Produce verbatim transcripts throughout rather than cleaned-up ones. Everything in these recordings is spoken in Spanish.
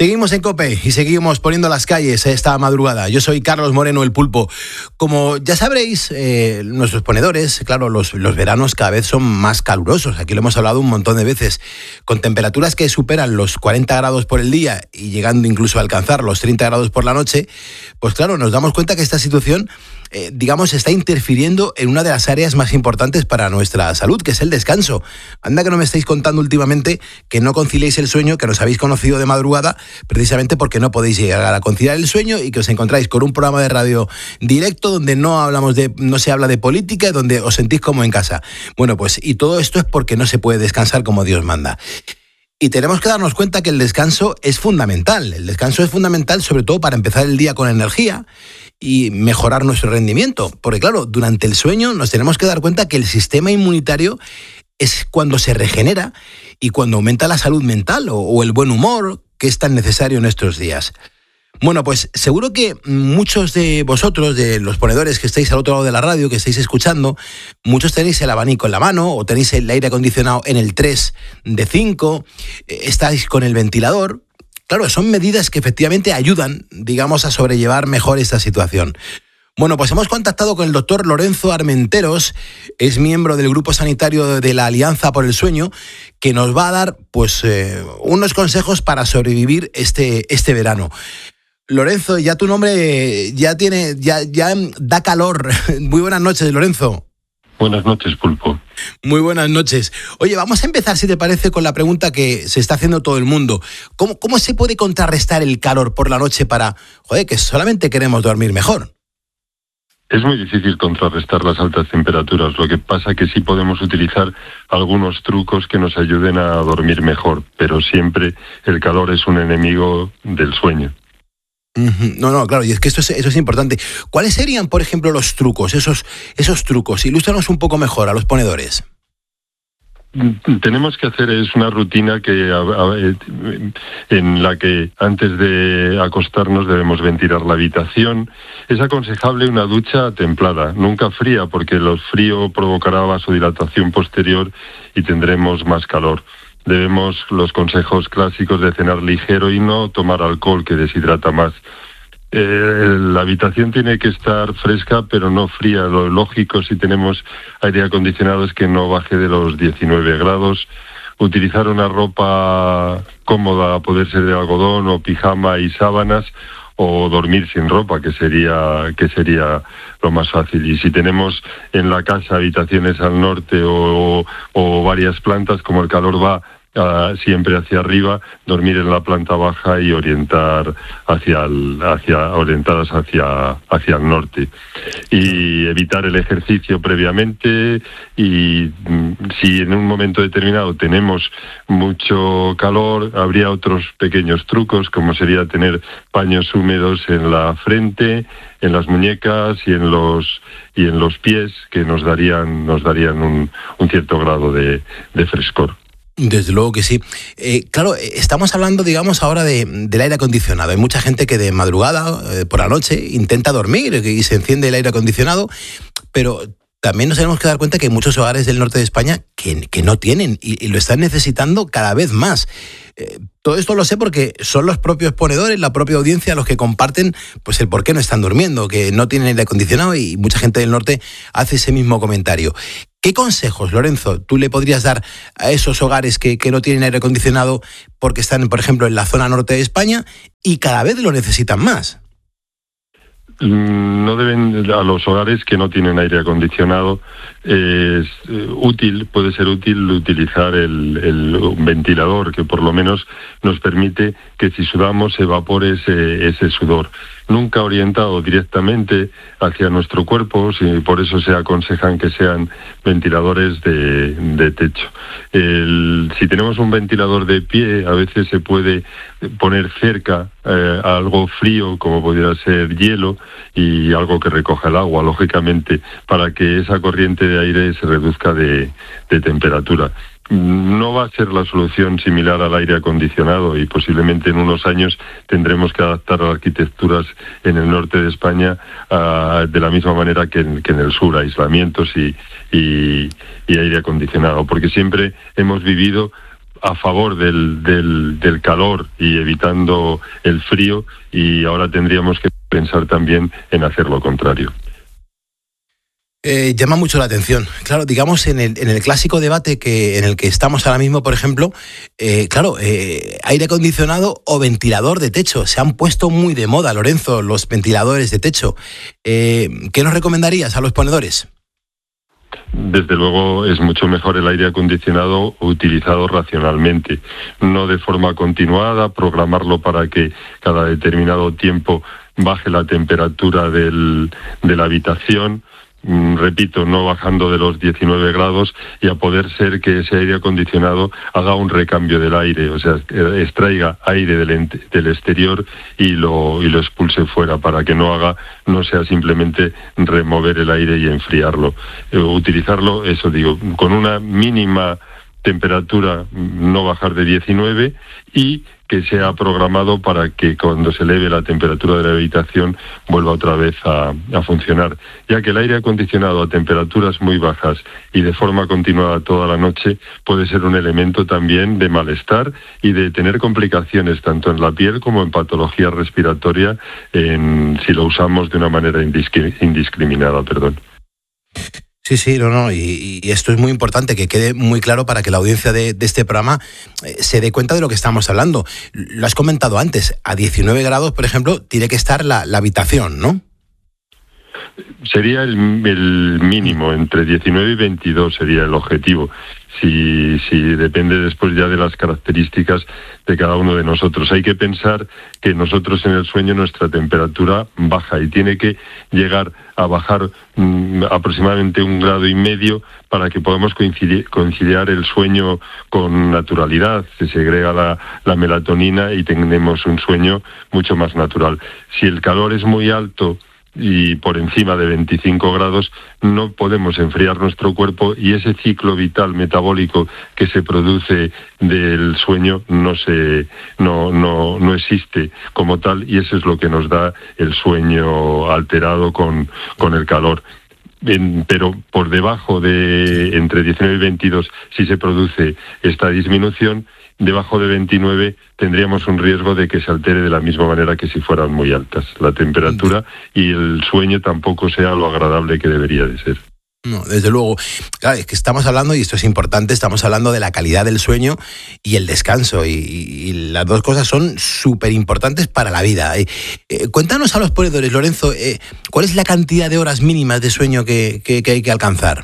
Seguimos en COPE y seguimos poniendo las calles esta madrugada. Yo soy Carlos Moreno, el Pulpo. Como ya sabréis, eh, nuestros ponedores, claro, los, los veranos cada vez son más calurosos. Aquí lo hemos hablado un montón de veces. Con temperaturas que superan los cuarenta grados por el día y llegando incluso a alcanzar los treinta grados por la noche, pues claro, nos damos cuenta que esta situación, eh, digamos, está interfiriendo en una de las áreas más importantes para nuestra salud, que es el descanso. Anda que no me estáis contando últimamente que no conciliéis el sueño, que nos habéis conocido de madrugada, precisamente porque no podéis llegar a conciliar el sueño y que os encontráis con un programa de radio directo donde no hablamos de, no se habla de política y donde os sentís como en casa. Bueno, pues y todo esto es porque no se puede descansar como Dios manda. Y tenemos que darnos cuenta que el descanso es fundamental. El descanso es fundamental sobre todo para empezar el día con energía y mejorar nuestro rendimiento. Porque claro, durante el sueño nos tenemos que dar cuenta que el sistema inmunitario es cuando se regenera y cuando aumenta la salud mental o, o el buen humor que es tan necesario en estos días. Bueno, pues seguro que muchos de vosotros, de los ponedores que estáis al otro lado de la radio, que estáis escuchando, muchos tenéis el abanico en la mano o tenéis el aire acondicionado en el tres de cinco, estáis con el ventilador. Claro, son medidas que efectivamente ayudan, digamos, a sobrellevar mejor esta situación. Bueno, pues hemos contactado con el doctor Lorenzo Armenteros, es miembro del grupo sanitario de la Alianza por el Sueño, que nos va a dar pues eh, unos consejos para sobrevivir este, este verano. Lorenzo, ya tu nombre ya tiene, ya, ya da calor. Muy buenas noches, Lorenzo. Buenas noches, Pulpo. Muy buenas noches. Oye, vamos a empezar, si te parece, con la pregunta que se está haciendo todo el mundo. ¿Cómo, cómo se puede contrarrestar el calor por la noche para, joder, que solamente queremos dormir mejor? Es muy difícil contrarrestar las altas temperaturas, lo que pasa que sí podemos utilizar algunos trucos que nos ayuden a dormir mejor, pero siempre el calor es un enemigo del sueño. No, no, claro, y es que esto es, eso es importante. ¿Cuáles serían, por ejemplo, los trucos, esos, esos trucos? Ilústranos un poco mejor a los ponedores. Tenemos que hacer es una rutina que en la que antes de acostarnos debemos ventilar la habitación. Es aconsejable una ducha templada, nunca fría, porque el frío provocará vasodilatación posterior y tendremos más calor. Debemos los consejos clásicos de cenar ligero y no tomar alcohol, que deshidrata más. Eh, la habitación tiene que estar fresca, pero no fría. Lo lógico, si tenemos aire acondicionado, es que no baje de los diecinueve grados. Utilizar una ropa cómoda, a poder ser de algodón o pijama y sábanas, o dormir sin ropa, que sería que sería lo más fácil. Y si tenemos en la casa habitaciones al norte o, o varias plantas, como el calor va Uh, siempre hacia arriba, dormir en la planta baja y orientar hacia el, hacia orientadas hacia hacia el norte, y evitar el ejercicio previamente. Y mm, si en un momento determinado tenemos mucho calor, habría otros pequeños trucos, como sería tener paños húmedos en la frente, en las muñecas y en los y en los pies, que nos darían nos darían un, un cierto grado de, de frescor. Desde luego que sí. Eh, claro, estamos hablando, digamos, ahora de, del aire acondicionado. Hay mucha gente que de madrugada, eh, por la noche, intenta dormir y se enciende el aire acondicionado, pero también nos tenemos que dar cuenta que hay muchos hogares del norte de España que, que no tienen y, y lo están necesitando cada vez más. Eh, todo esto lo sé porque son los propios ponedores, la propia audiencia, los que comparten pues el por qué no están durmiendo, que no tienen aire acondicionado, y mucha gente del norte hace ese mismo comentario. ¿Qué consejos, Lorenzo, tú le podrías dar a esos hogares que, que no tienen aire acondicionado porque están, por ejemplo, en la zona norte de España y cada vez lo necesitan más? No deben, a los hogares que no tienen aire acondicionado, es útil, puede ser útil utilizar el, el un ventilador, que por lo menos nos permite que si sudamos se evapore ese, ese sudor. Nunca orientado directamente hacia nuestro cuerpo, y por eso se aconsejan que sean ventiladores de, de techo. El, si tenemos un ventilador de pie, a veces se puede poner cerca eh, algo frío, como pudiera ser hielo, y algo que recoja el agua, lógicamente, para que esa corriente de aire se reduzca de, de temperatura. No va a ser la solución similar al aire acondicionado, y posiblemente en unos años tendremos que adaptar las arquitecturas en el norte de España uh, de la misma manera que en, que en el sur, aislamientos y, y, y aire acondicionado, porque siempre hemos vivido a favor del, del, del calor y evitando el frío, y ahora tendríamos que pensar también en hacer lo contrario. Eh, llama mucho la atención. Claro, digamos, en el, en el clásico debate que en el que estamos ahora mismo, por ejemplo, eh, claro, eh, aire acondicionado o ventilador de techo. Se han puesto muy de moda, Lorenzo, los ventiladores de techo. Eh, ¿Qué nos recomendarías a los ponedores? Desde luego es mucho mejor el aire acondicionado utilizado racionalmente, no de forma continuada, programarlo para que cada determinado tiempo baje la temperatura del, de la habitación. Repito, no bajando de los diecinueve grados, y a poder ser que ese aire acondicionado haga un recambio del aire, o sea, extraiga aire del, del exterior y lo, y lo expulse fuera, para que no haga, no sea simplemente remover el aire y enfriarlo. Eh, utilizarlo, eso digo, con una mínima temperatura, no bajar de diecinueve, y que sea programado para que cuando se eleve la temperatura de la habitación vuelva otra vez a, a funcionar, ya que el aire acondicionado a temperaturas muy bajas y de forma continuada toda la noche puede ser un elemento también de malestar y de tener complicaciones tanto en la piel como en patología respiratoria en, si lo usamos de una manera indiscri- indiscriminada. Perdón. Sí, sí, no, no, y, y esto es muy importante, que quede muy claro para que la audiencia de, de este programa eh, se dé cuenta de lo que estamos hablando. Lo has comentado antes, a diecinueve grados, por ejemplo, tiene que estar la, la habitación, ¿no? Sería el, el mínimo, entre diecinueve y veintidós sería el objetivo. Si, si depende después ya de las características de cada uno de nosotros. Hay que pensar que nosotros en el sueño nuestra temperatura baja y tiene que llegar a bajar mmm, aproximadamente un grado y medio para que podamos coincidir, conciliar el sueño con naturalidad. Se segrega la, la melatonina y tenemos un sueño mucho más natural. Si el calor es muy alto y por encima de veinticinco grados, no podemos enfriar nuestro cuerpo, y ese ciclo vital metabólico que se produce del sueño no se no no no existe como tal, y eso es lo que nos da el sueño alterado con con el calor. En, pero por debajo de entre diecinueve y veintidós, si se produce esta disminución, debajo de veintinueve tendríamos un riesgo de que se altere de la misma manera que si fueran muy altas la temperatura, y el sueño tampoco sea lo agradable que debería de ser. No, desde luego. Claro, es que estamos hablando, y esto es importante, estamos hablando de la calidad del sueño y el descanso, y, y las dos cosas son súper importantes para la vida. Eh, eh, cuéntanos a los ponedores, Lorenzo, eh, ¿cuál es la cantidad de horas mínimas de sueño que, que, que hay que alcanzar?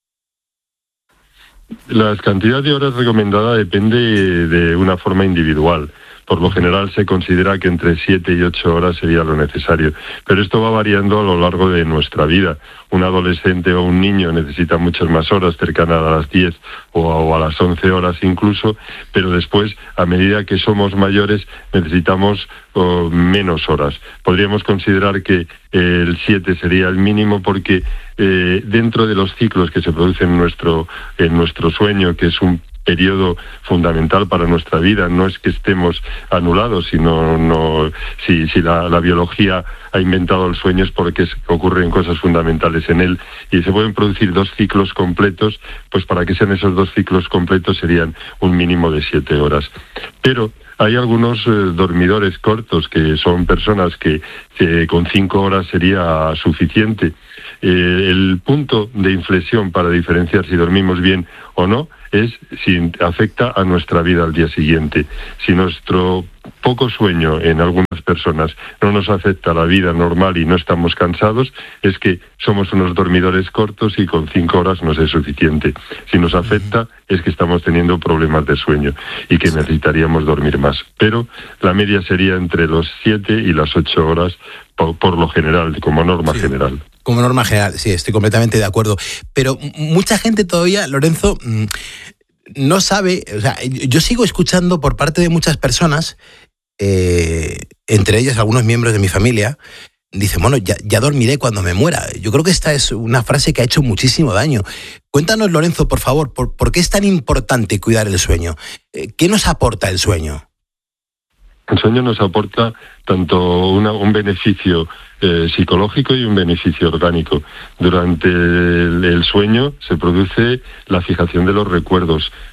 La cantidad de horas recomendada depende de una forma individual. Por lo general se considera que entre siete y ocho horas sería lo necesario, pero esto va variando a lo largo de nuestra vida. Un adolescente o un niño necesita muchas más horas, cercanas a las diez o a, o a las once horas incluso, pero después, a medida que somos mayores, necesitamos oh, menos horas. Podríamos considerar que eh, el siete sería el mínimo, porque eh, dentro de los ciclos que se producen en nuestro, en nuestro sueño, que es un periodo fundamental para nuestra vida, no es que estemos anulados, sino no, si, si la, la biología ha inventado el sueño es porque es, ocurren cosas fundamentales en él, y se pueden producir dos ciclos completos, pues para que sean esos dos ciclos completos serían un mínimo de siete horas. Pero hay algunos eh, dormidores cortos, que son personas que, que con cinco horas sería suficiente. Eh, el punto de inflexión para diferenciar si dormimos bien o no es si afecta a nuestra vida al día siguiente. Si nuestro poco sueño en algunas personas no nos afecta a la vida normal y no estamos cansados, es que somos unos dormidores cortos y con cinco horas nos es suficiente. Si nos afecta, es que estamos teniendo problemas de sueño y que necesitaríamos dormir más. Pero la media sería entre los siete y las ocho horas por, por lo general, como norma sí. general. Como norma general, sí, estoy completamente de acuerdo. Pero mucha gente todavía, Lorenzo, no sabe, o sea, yo sigo escuchando por parte de muchas personas, eh, entre ellas algunos miembros de mi familia, dicen, bueno, ya, ya dormiré cuando me muera. Yo creo que esta es una frase que ha hecho muchísimo daño. Cuéntanos, Lorenzo, por favor, ¿por, por qué es tan importante cuidar el sueño? ¿Qué nos aporta el sueño? El sueño nos aporta tanto una, un beneficio eh, psicológico y un beneficio orgánico. Durante el, el sueño se produce la fijación de los recuerdos.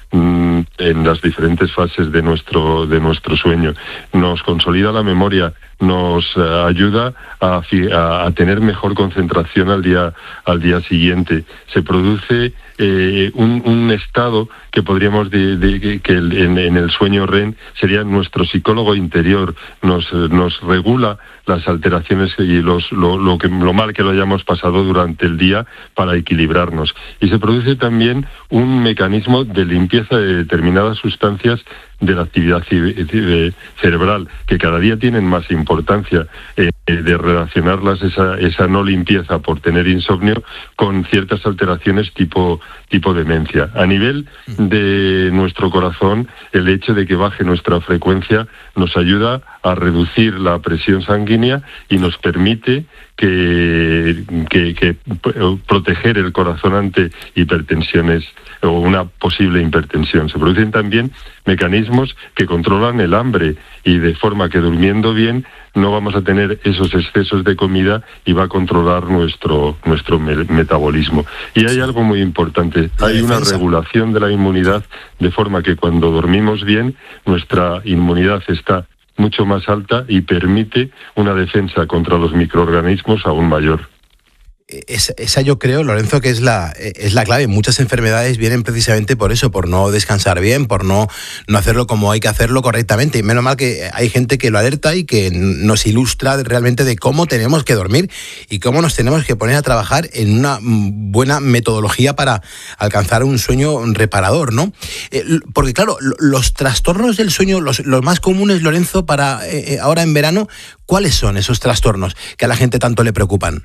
mmm, en las diferentes fases de nuestro, de nuestro sueño. Nos consolida la memoria, nos uh, ayuda a, a, a tener mejor concentración al día, al día siguiente. Se produce eh, un, un estado que podríamos de, de, que el, en, en el sueño R E M sería nuestro psicólogo interior, nos, nos regula las alteraciones y los, lo, lo, que, lo mal que lo hayamos pasado durante el día para equilibrarnos. Y se produce también un mecanismo de limpieza de determinadas sustancias de la actividad cerebral, que cada día tienen más importancia, eh, de relacionarlas, esa, esa no limpieza por tener insomnio, con ciertas alteraciones tipo, tipo demencia. A nivel de nuestro corazón, el hecho de que baje nuestra frecuencia nos ayuda a reducir la presión sanguínea y nos permite que, que, que proteger el corazón ante hipertensiones o una posible hipertensión. Se producen también mecanismos que controlan el hambre y de forma que durmiendo bien no vamos a tener esos excesos de comida y va a controlar nuestro, nuestro me- metabolismo. Y hay algo muy importante, hay una regulación de la inmunidad de forma que cuando dormimos bien nuestra inmunidad está mucho más alta y permite una defensa contra los microorganismos aún mayor. Esa, esa yo creo, Lorenzo, que es la, es la clave. Muchas enfermedades vienen precisamente por eso, por no descansar bien, por no, no hacerlo como hay que hacerlo correctamente. Y menos mal que hay gente que lo alerta y que nos ilustra realmente de cómo tenemos que dormir y cómo nos tenemos que poner a trabajar en una buena metodología para alcanzar un sueño reparador, ¿no? Eh, porque claro, los trastornos del sueño, los, los más comunes, Lorenzo, para eh, ahora en verano, ¿cuáles son esos trastornos que a la gente tanto le preocupan?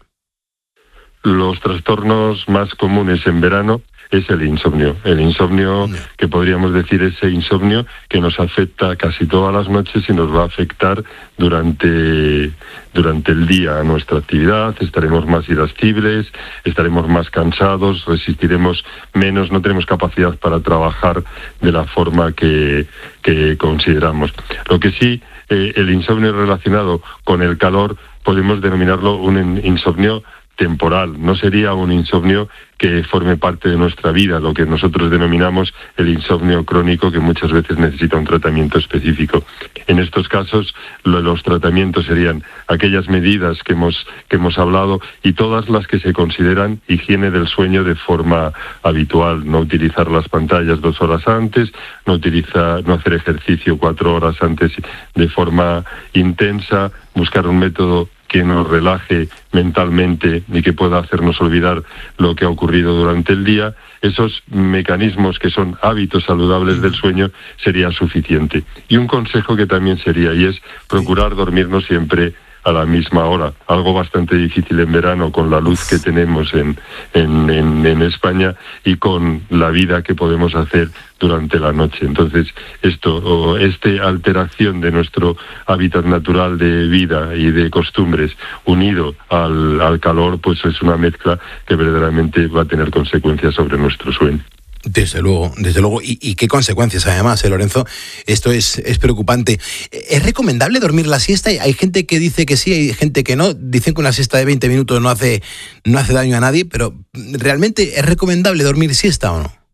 Los trastornos más comunes en verano es el insomnio. El insomnio, que podríamos decir ese insomnio que nos afecta casi todas las noches y nos va a afectar durante, durante el día a nuestra actividad. Estaremos más irascibles, estaremos más cansados, resistiremos menos, no tenemos capacidad para trabajar de la forma que, que consideramos. Lo que sí, eh, el insomnio relacionado con el calor podemos denominarlo un insomnio temporal, no sería un insomnio que forme parte de nuestra vida, lo que nosotros denominamos el insomnio crónico, que muchas veces necesita un tratamiento específico. En estos casos, lo, los tratamientos serían aquellas medidas que hemos, que hemos hablado y todas las que se consideran higiene del sueño de forma habitual, no utilizar las pantallas dos horas antes, no utilizar, no hacer ejercicio cuatro horas antes de forma intensa, buscar un método que nos relaje mentalmente y que pueda hacernos olvidar lo que ha ocurrido durante el día. Esos mecanismos que son hábitos saludables del sueño sería suficiente. Y un consejo que también sería, y es procurar dormirnos siempre a la misma hora, algo bastante difícil en verano con la luz que tenemos en, en, en, en España y con la vida que podemos hacer durante la noche. Entonces, esto, o este alteración de nuestro hábitat natural de vida y de costumbres unido al, al calor, pues es una mezcla que verdaderamente va a tener consecuencias sobre nuestro sueño. Desde luego, desde luego. ¿Y, y qué consecuencias además, eh, Lorenzo? Esto es, es preocupante. ¿Es recomendable dormir la siesta? Hay gente que dice que sí, hay gente que no. Dicen que una siesta de veinte minutos no hace, no hace daño a nadie, pero ¿realmente es recomendable dormir siesta o no?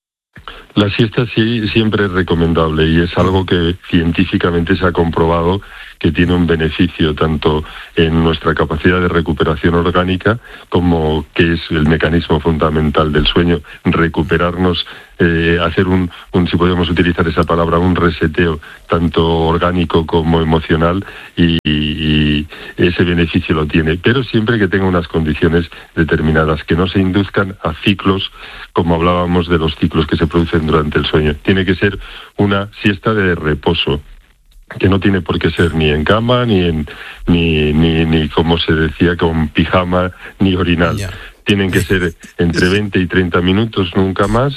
La siesta sí siempre es recomendable y es algo que científicamente se ha comprobado que tiene un beneficio tanto en nuestra capacidad de recuperación orgánica como que es el mecanismo fundamental del sueño, recuperarnos, eh, hacer un, un, si podemos utilizar esa palabra, un reseteo tanto orgánico como emocional y, y ese beneficio lo tiene, pero siempre que tenga unas condiciones determinadas, que no se induzcan a ciclos como hablábamos de los ciclos que se producen durante el sueño. Tiene que ser una siesta de reposo, que no tiene por qué ser ni en cama, ni en ni ni, ni como se decía, con pijama, ni orinal. Yeah. Tienen que ser entre veinte y treinta minutos, nunca más,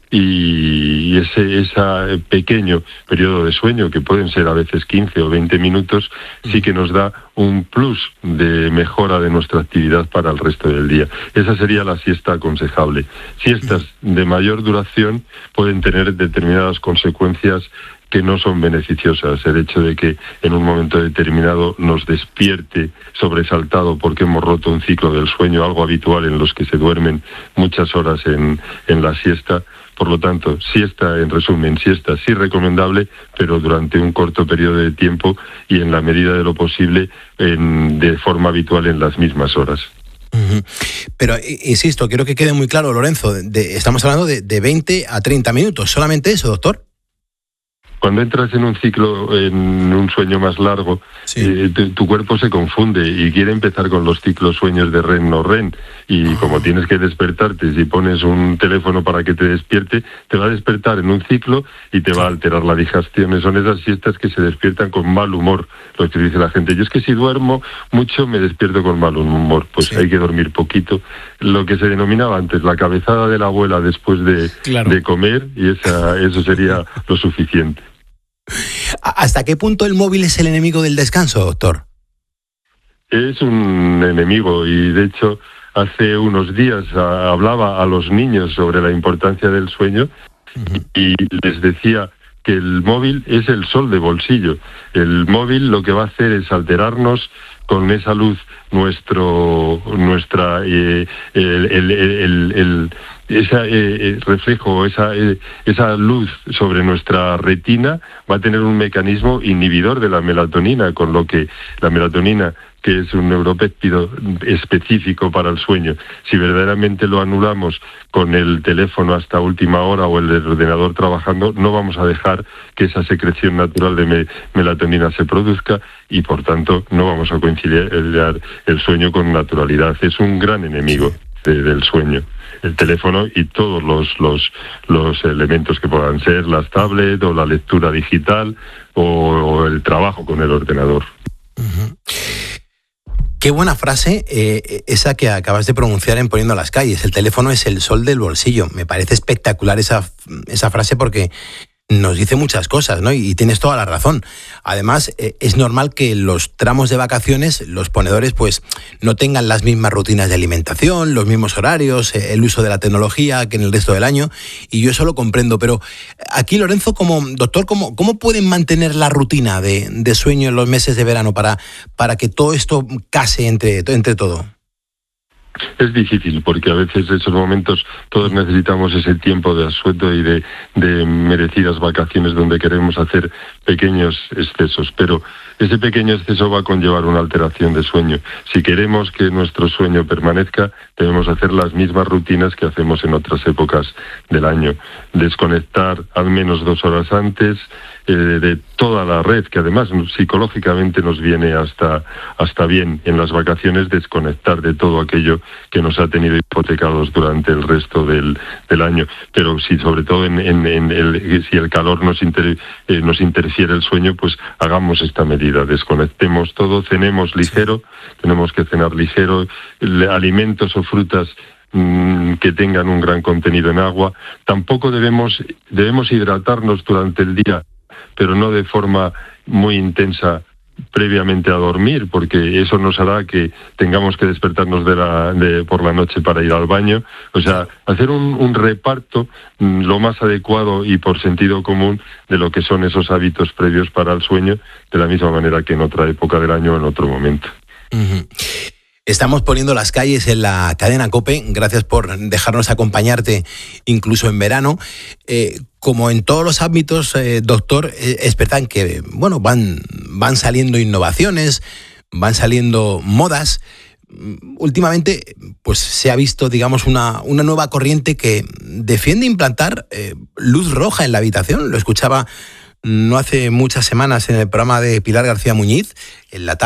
y ese, ese pequeño periodo de sueño, que pueden ser a veces quince o veinte minutos, sí que nos da un plus de mejora de nuestra actividad para el resto del día. Esa sería la siesta aconsejable. Siestas de mayor duración pueden tener determinadas consecuencias que no son beneficiosas. El hecho de que en un momento determinado nos despierte sobresaltado porque hemos roto un ciclo del sueño, algo habitual en los que se duermen muchas horas en, en la siesta, Por lo tanto, siesta, en resumen, siesta sí recomendable, pero durante un corto periodo de tiempo y en la medida de lo posible en, de forma habitual en las mismas horas. Uh-huh. Pero, insisto, quiero que quede muy claro, Lorenzo, de, estamos hablando de, de veinte a treinta minutos, ¿solamente eso, doctor? Cuando entras en un ciclo, en un sueño más largo, sí. eh, tu, tu cuerpo se confunde y quiere empezar con los ciclos sueños de R E M no R E M. Y oh. como tienes que despertarte, si pones un teléfono para que te despierte, te va a despertar en un ciclo y te va a alterar la digestión. Son esas siestas que se despiertan con mal humor, lo que dice la gente. Yo es que si duermo mucho me despierto con mal humor. Pues sí. hay que dormir poquito. Lo que se denominaba antes la cabezada de la abuela después de, claro. de comer, y esa, eso sería lo suficiente. ¿Hasta qué punto el móvil es el enemigo del descanso, doctor? Es un enemigo y, de hecho, hace unos días a, hablaba a los niños sobre la importancia del sueño uh-huh. y les decía que el móvil es el sol de bolsillo. El móvil lo que va a hacer es alterarnos con esa luz nuestro nuestra eh, el, el, el, el ese eh, reflejo, esa eh, esa luz sobre nuestra retina va a tener un mecanismo inhibidor de la melatonina, con lo que la melatonina, que es un neuropéptido específico para el sueño, si verdaderamente lo anulamos con el teléfono hasta última hora o el ordenador trabajando, no vamos a dejar que esa secreción natural de me- melatonina se produzca y, por tanto, no vamos a conciliar el sueño con naturalidad. Es un gran enemigo de, del sueño, el teléfono y todos los, los, los elementos que puedan ser, las tablets o la lectura digital o, o el trabajo con el ordenador. Uh-huh. Qué buena frase eh, esa que acabas de pronunciar en Poniendo las Calles. El teléfono es el sol del bolsillo. Me parece espectacular esa, esa frase porque nos dice muchas cosas, ¿no? Y, y tienes toda la razón. Además, eh, es normal que en los tramos de vacaciones los ponedores pues no tengan las mismas rutinas de alimentación, los mismos horarios, eh, el uso de la tecnología que en el resto del año, y yo eso lo comprendo. Pero aquí, Lorenzo, como doctor, ¿cómo, cómo pueden mantener la rutina de, de sueño en los meses de verano para, para que todo esto case entre, entre todo? Es difícil porque a veces en esos momentos todos necesitamos ese tiempo de asueto y de, de merecidas vacaciones donde queremos hacer pequeños excesos, pero ese pequeño exceso va a conllevar una alteración de sueño. Si queremos que nuestro sueño permanezca, debemos hacer las mismas rutinas que hacemos en otras épocas del año. Desconectar al menos dos horas antes eh, de toda la red, que además psicológicamente nos viene hasta, hasta bien en las vacaciones, desconectar de todo aquello que nos ha tenido hipotecados durante el resto del, del año. Pero si sobre todo en, en, en el, si el calor nos, inter, eh, nos interfiere el sueño, pues hagamos esta medida. Desconectemos todo, cenemos ligero, tenemos que cenar ligero, alimentos o frutas mmm, que tengan un gran contenido en agua. Tampoco debemos, debemos hidratarnos durante el día, pero no de forma muy intensa previamente a dormir, porque eso nos hará que tengamos que despertarnos de la, de, por la noche para ir al baño. O sea, hacer un, un reparto mmm, lo más adecuado y por sentido común de lo que son esos hábitos previos para el sueño, de la misma manera que en otra época del año o en otro momento. Uh-huh. Estamos Poniendo las Calles en la cadena COPE. Gracias por dejarnos acompañarte incluso en verano. Eh, como en todos los ámbitos, eh, doctor, eh, es verdad que bueno, van, van saliendo innovaciones, van saliendo modas. Últimamente pues se ha visto, digamos, una, una nueva corriente que defiende implantar eh, luz roja en la habitación. Lo escuchaba no hace muchas semanas en el programa de Pilar García Muñiz, en la tarde.